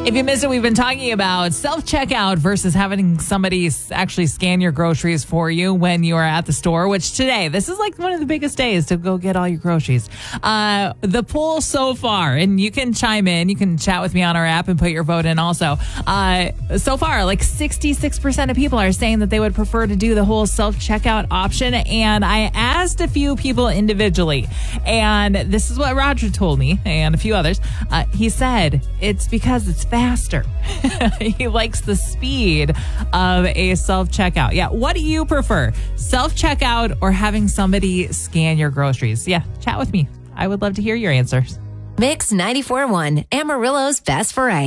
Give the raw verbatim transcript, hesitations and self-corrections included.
If you missed it, we've been talking about self-checkout versus having somebody s- actually scan your groceries for you when you are at the store, which today, this is like one of the biggest days to go get all your groceries. Uh, the poll so far, and you can chime in, you can chat with me on our app and put your vote in also. Uh, so far, like sixty-six percent of people are saying that they would prefer to do the whole self-checkout option. And I asked a few people individually, and this is what Roger told me and a few others. Uh, he said it's because it's faster. He likes the speed of a self-checkout. Yeah. What do you prefer? Self-checkout or having somebody scan your groceries? Yeah. Chat with me. I would love to hear your answers. Mix ninety-four point one, Amarillo's best variety.